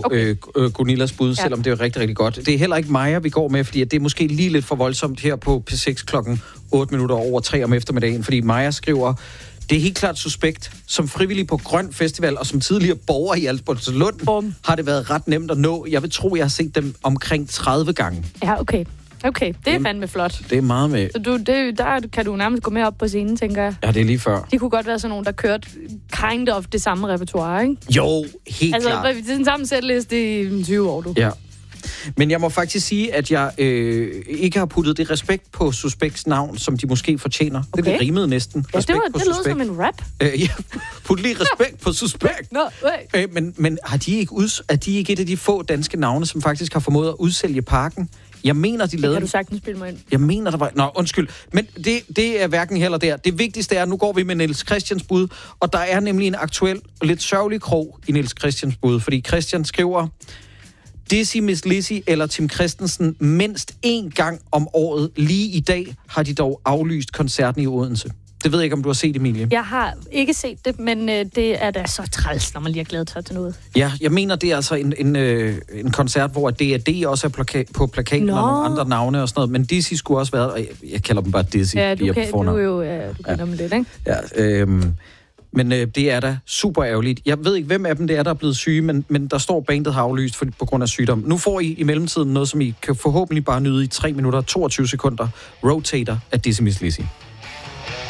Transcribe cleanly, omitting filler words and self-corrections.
Gunillas bud, selvom det er rigtig, rigtig godt. Det er heller ikke Maja, vi går med, fordi det er måske lige lidt for voldsomt her på P6 klokken 8:08 om eftermiddagen, fordi Maja skriver, det er helt klart suspekt. Som frivillig på Grøn Festival og som tidligere borger i Albertslund har det været ret nemt at nå. Jeg vil tro, jeg har set dem omkring 30 gange. Ja, okay. Okay, det er fandme flot. Det er meget med. Så der kan du nærmest gå med op på scenen, tænker jeg. Ja, det er lige før. Det kunne godt være sådan nogen, der kørte kind of det samme repertoire, ikke? Jo, helt klart. Altså, det er den samme sætliste i 20 år, du. Ja. Men jeg må faktisk sige, at jeg ikke har puttet det respekt på Suspekts navn, som de måske fortjener. Okay. Det rimede næsten. Ja, det lød som en rap. Ja, put lige respekt på Suspekt. Men er de ikke et af de få danske navne, som faktisk har formået at udsælge Parken? Jeg mener, de lavede... Det kan du sagtens spille mig ind. Jeg mener, der var... Nå, undskyld. Men det er hverken heller der. Det vigtigste er, at nu går vi med Niels Christians bud, og der er nemlig en aktuel og lidt sørgelig krog i Niels Christians bud, fordi Christian skriver... Dizzy, Miss Lizzy eller Tim Christensen mindst 1 gang om året. Lige i dag har de dog aflyst koncerten i Odense. Det ved jeg ikke, om du har set, Emilie. Jeg har ikke set det, men det er da så træls, når man lige har glædet sig til noget. Ja, jeg mener, det er altså en koncert, hvor D&D også er på plakaten og nogle andre navne og sådan noget. Men Dizzy skulle også være... Jeg kalder dem bare Dizzy. Ja, du kender dem lidt, ikke? Ja, men det er da super ærgerligt. Jeg ved ikke, hvem af dem det er, der er blevet syge, men der står, bandet har aflyst på grund af sygdom. Nu får I mellemtiden noget, som I kan forhåbentlig bare nyde i 3 minutter og 22 sekunder. Rotator af Dizzy Miss Lizzy.